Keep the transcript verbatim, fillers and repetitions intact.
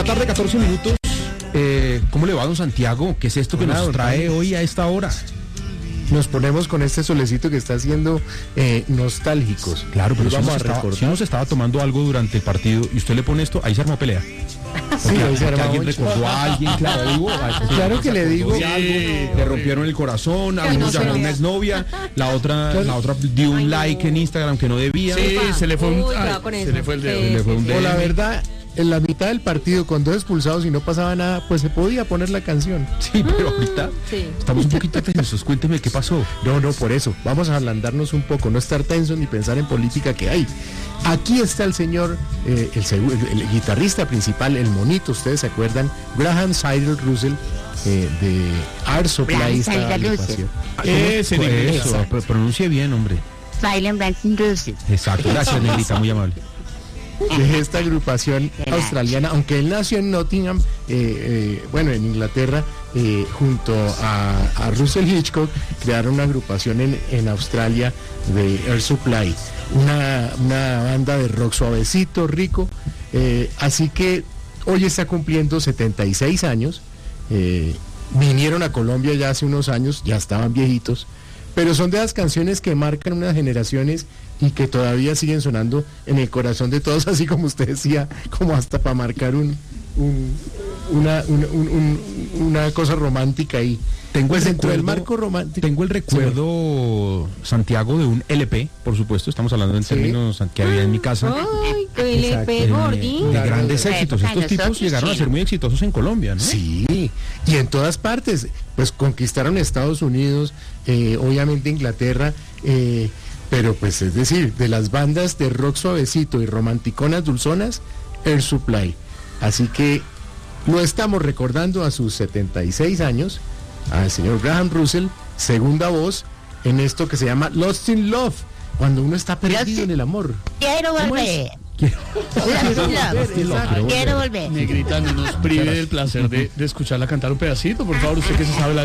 tarde, catorce minutos. Eh, ¿Cómo le va, don Santiago? ¿Qué es esto que Hola, nos trae hoy a esta hora? Nos ponemos con este solecito que está haciendo eh, nostálgicos. Claro, pero si vamos uno, a se estaba, recordar. si uno se estaba tomando algo durante el partido y usted le pone esto, ahí se armó pelea. Sí, ahí se armó alguien mucho. recordó a alguien, claro, digo, Claro que le digo. de algo, le rompieron el corazón, a uno llamó a una exnovia, la otra, la otra dio un like en Instagram que no debía. Sí, se le fue un, Uy, ay, cuidado con se eso. le fue el dedo. Sí, Se le fue un sí, dedo. O la verdad, en la mitad del partido, con dos expulsados y no pasaba nada, pues se podía poner la canción. Sí, pero ahorita Sí. estamos un poquito tensos. Cuénteme qué pasó. No, no, por eso. Vamos a ablandarnos un poco, no estar tensos ni pensar en política que hay. Aquí está el señor, eh, el, segu- el- el guitarrista principal, el monito, ustedes se acuerdan, Graham Cyril Russell, eh, de Air Supply. Graham esta Cyril agrupación. Ese Pues negrito. eso, Exacto. pr- pronuncie bien, hombre. Silent Branson Russell. Exacto, gracias, negrita, muy amable. De esta agrupación australiana, aunque él nació en Nottingham, eh, eh, bueno, en Inglaterra, eh, junto a, a Russell Hitchcock, crearon una agrupación en, en Australia de Air Supply, una, una banda de rock suavecito, rico, eh, así que hoy está cumpliendo setenta y seis años, eh, vinieron a Colombia ya hace unos años, ya estaban viejitos, pero son de las canciones que marcan unas generaciones y que todavía siguen sonando en el corazón de todos, así como usted decía, como hasta para marcar un, un- una, una, un- un- una cosa romántica ahí. Tengo Pues el dentro del recuerdo- marco romántico. Tengo el recuerdo, Santiago, de un L P, por supuesto, estamos hablando en Sí. términos que había en mi casa. Ay, que le Exacto. pegó, eh, Gordín. de Claro, grandes de la éxitos. época de Estos tipos nosotros, llegaron a sí. ser muy exitosos en Colombia, ¿no? Sí, y en todas partes, pues conquistaron Estados Unidos, eh, obviamente Inglaterra, eh, pero pues es decir, de las bandas de rock suavecito y romanticonas dulzonas, Air Supply. Así que lo estamos recordando a sus setenta y seis años, al señor Graham Russell, segunda voz en esto que se llama Lost in Love, cuando uno está perdido en el amor. Quiero ¿Cómo volver. Quiero- Lost in Love. Exacto. Quiero volver. Negrita, no nos prive del placer de, de escucharla cantar un pedacito, por favor, usted que se sabe la